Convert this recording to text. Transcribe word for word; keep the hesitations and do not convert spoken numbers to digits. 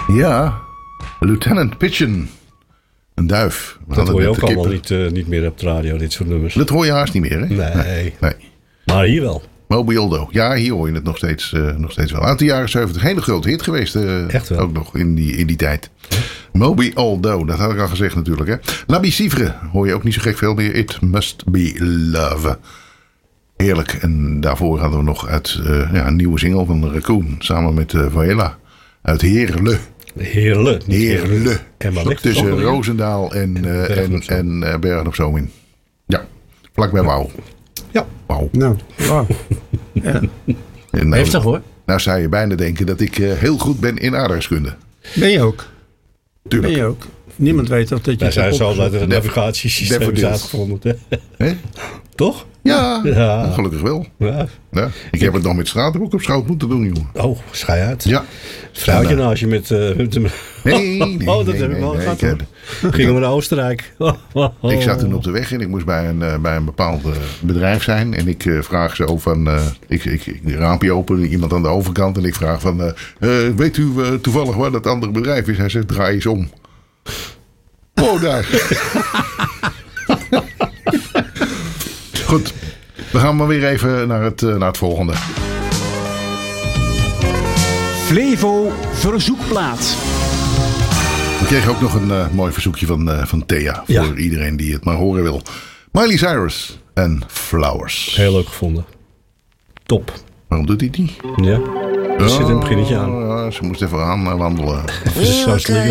Ja, Lieutenant Pigeon. Een duif. We Dat hoor je ook kippen. allemaal niet, uh, niet meer op de radio, dit soort nummers. Dat hoor je haast niet meer, hè? Nee. nee. nee. Maar hier wel. Moby Aldo. Ja, hier hoor je het nog steeds, uh, nog steeds wel. Uit de jaren zeventig. Hele grote hit geweest. Uh, Echt wel. Ook nog in die, in die tijd. Moby Aldo. Dat had ik al gezegd natuurlijk. Hè. L'Abbé Civre. Hoor je ook niet zo gek veel meer. It Must Be Love. Heerlijk. En daarvoor hadden we nog uit uh, ja, een nieuwe single van de Raccoon. Samen met uh, Viola. Uit Heerle. Heerle. Heerle. En waar ligt tussen het Roosendaal en, uh, Bergen en, en uh, Bergen op Zoom in. Ja. Vlakbij Wouw. Ja. Wauw. Nou, wauw. Ja. Nou, Heftig hoor. Nou zou je bijna denken dat ik uh, heel goed ben in aardrijkskunde. Ben je ook? Tuurlijk. Ben je ook? Niemand weet dat dat je... Wij zijn zo dat het Never- navigatiesysteem never is deals. uitgevonden. Hè? Toch? Ja, Ja. gelukkig wel. Ja. Ja. Ik heb het nog met stratenboek op schoot moeten doen, jongen. Oh, schei uit. Ja. Vrouwtje En, uh, naast je met... Uh, met de- Nee, nee, oh, dat nee, heb ik nee, wel nee, gehad. ik hoor. heb- Gingen we naar Oostenrijk. Oh, oh, oh. Ik zat toen op de weg en ik moest bij een, uh, bij een bepaald uh, bedrijf zijn. En ik uh, vraag zo van... Uh, ik, ik, ik een raampje open, iemand aan de overkant. En ik vraag van... Uh, uh, weet u uh, toevallig waar dat andere bedrijf is? Hij zegt, draai eens om. Oh, daar. Goed. We gaan maar weer even naar het, uh, naar het volgende. Flevo Verzoekplaat. We kregen ook nog een uh, mooi verzoekje van, uh, van Thea. Voor Ja. iedereen die het maar horen wil. Miley Cyrus en Flowers. Heel leuk gevonden. Top. Waarom doet hij die? Ja. Er zit een beginnetje aan. Ja, ze moest even aan uh, wandelen. Zo slinger.